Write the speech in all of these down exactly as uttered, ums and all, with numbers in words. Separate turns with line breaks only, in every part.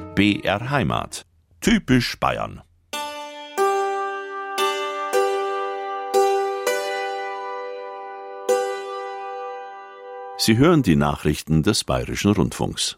B R Heimat. Typisch Bayern. Sie hören die Nachrichten des Bayerischen Rundfunks.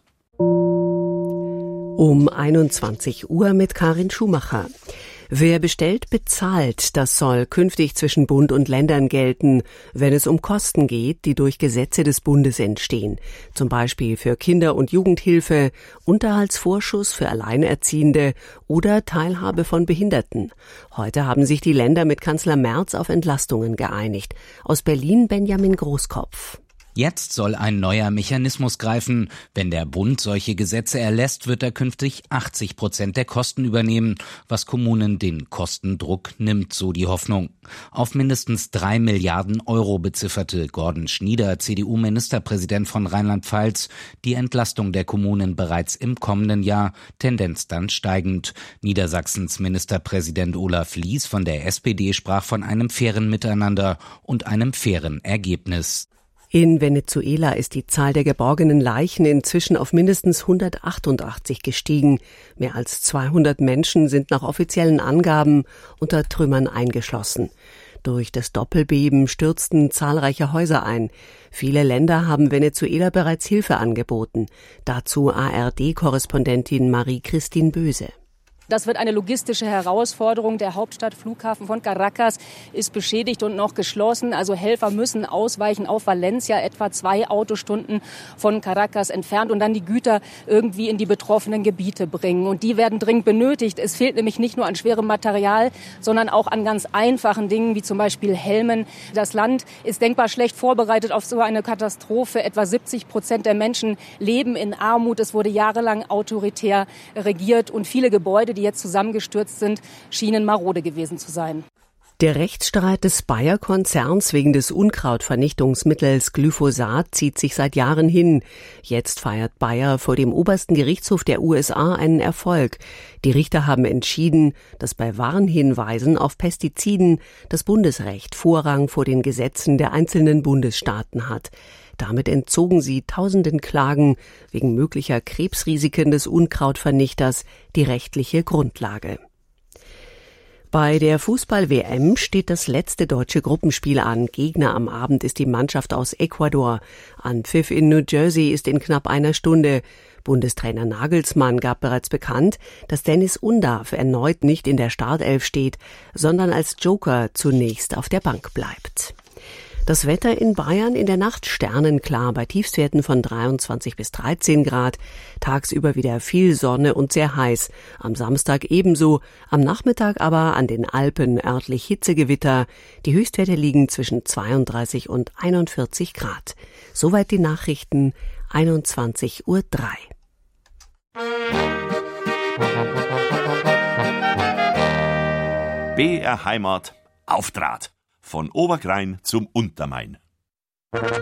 Um einundzwanzig Uhr mit Karin Schumacher. Wer bestellt, bezahlt. Das soll künftig zwischen Bund und Ländern gelten, wenn es um Kosten geht, die durch Gesetze des Bundes entstehen. Zum Beispiel für Kinder- und Jugendhilfe, Unterhaltsvorschuss für Alleinerziehende oder Teilhabe von Behinderten. Heute haben sich die Länder mit Kanzler Merz auf Entlastungen geeinigt. Aus Berlin Benjamin Großkopf.
Jetzt soll ein neuer Mechanismus greifen. Wenn der Bund solche Gesetze erlässt, wird er künftig achtzig Prozent der Kosten übernehmen, was Kommunen den Kostendruck nimmt, so die Hoffnung. Auf mindestens drei Milliarden Euro bezifferte Gordon Schnieder, C D U-Ministerpräsident von Rheinland-Pfalz, die Entlastung der Kommunen bereits im kommenden Jahr, Tendenz dann steigend. Niedersachsens Ministerpräsident Olaf Lies von der S P D sprach von einem fairen Miteinander und einem fairen Ergebnis.
In Venezuela ist die Zahl der geborgenen Leichen inzwischen auf mindestens hundertachtundachtzig gestiegen. Mehr als zweihundert Menschen sind nach offiziellen Angaben unter Trümmern eingeschlossen. Durch das Doppelbeben stürzten zahlreiche Häuser ein. Viele Länder haben Venezuela bereits Hilfe angeboten. Dazu A R D-Korrespondentin Marie-Christine Böse.
Das wird eine logistische Herausforderung. Der Hauptstadtflughafen von Caracas ist beschädigt und noch geschlossen. Also Helfer müssen ausweichen auf Valencia, etwa zwei Autostunden von Caracas entfernt, und dann die Güter irgendwie in die betroffenen Gebiete bringen. Und die werden dringend benötigt. Es fehlt nämlich nicht nur an schwerem Material, sondern auch an ganz einfachen Dingen, wie zum Beispiel Helmen. Das Land ist denkbar schlecht vorbereitet auf so eine Katastrophe. Etwa siebzig Prozent der Menschen leben in Armut. Es wurde jahrelang autoritär regiert und viele Gebäude, die jetzt zusammengestürzt sind, schienen marode gewesen zu sein.
Der Rechtsstreit des Bayer-Konzerns wegen des Unkrautvernichtungsmittels Glyphosat zieht sich seit Jahren hin. Jetzt feiert Bayer vor dem obersten Gerichtshof der U S A einen Erfolg. Die Richter haben entschieden, dass bei Warnhinweisen auf Pestiziden das Bundesrecht Vorrang vor den Gesetzen der einzelnen Bundesstaaten hat. Damit entzogen sie tausenden Klagen wegen möglicher Krebsrisiken des Unkrautvernichters die rechtliche Grundlage. Bei der Fußball-W M steht das letzte deutsche Gruppenspiel an. Gegner am Abend ist die Mannschaft aus Ecuador. Anpfiff in New Jersey ist in knapp einer Stunde. Bundestrainer Nagelsmann gab bereits bekannt, dass Dennis Undav erneut nicht in der Startelf steht, sondern als Joker zunächst auf der Bank bleibt. Das Wetter in Bayern in der Nacht sternenklar bei Tiefstwerten von dreiundzwanzig bis dreizehn Grad. Tagsüber wieder viel Sonne und sehr heiß. Am Samstag ebenso. Am Nachmittag aber an den Alpen örtlich Hitzegewitter. Die Höchstwerte liegen zwischen zweiunddreißig und einundvierzig Grad. Soweit die Nachrichten, einundzwanzig Uhr drei.
B R Heimat auf Draht. Von Oberkrain zum Untermain.